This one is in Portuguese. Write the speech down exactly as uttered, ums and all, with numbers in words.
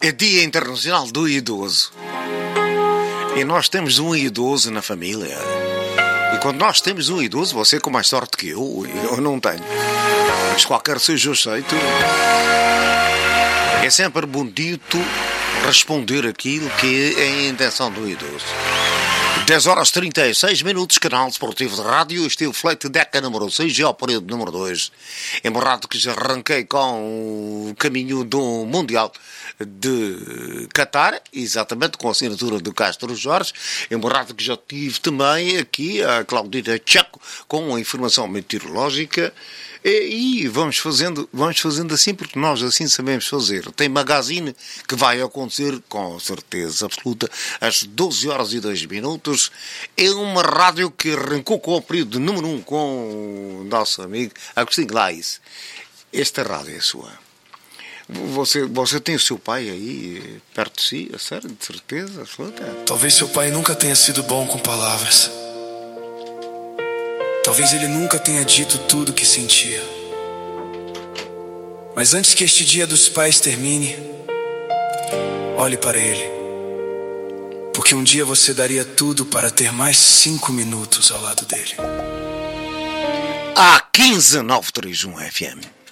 É Dia Internacional do Idoso. E nós temos um idoso na família. E quando nós temos um idoso, você com mais sorte que eu, eu não tenho. Mas qualquer seja o jeito, é sempre bonito responder aquilo que é a intenção do idoso. dez horas e trinta e seis minutos, canal Desportivo de Rádio, estilo Fleite, Deca número seis, Geoperíodo número dois. Lembrado que já arranquei com o caminho do Mundial de Qatar, exatamente com a assinatura do Castro Jorge. Lembrado que já tive também aqui a Claudita Tcheco com a informação meteorológica. E vamos fazendo, vamos fazendo assim porque nós assim sabemos fazer. Tem magazine que vai acontecer com certeza absoluta às doze horas e dois minutos. É uma rádio que arrancou com o período número um com o nosso amigo Agostinho Lais. Esta rádio é sua. Você, você tem o seu pai aí perto de si, é sério, de certeza absoluta? Talvez seu pai nunca tenha sido bom com palavras. Talvez ele nunca tenha dito tudo o que sentia. Mas antes que este dia dos pais termine, olhe para ele. Porque um dia você daria tudo para ter mais cinco minutos ao lado dele. A quinze nove três um F M.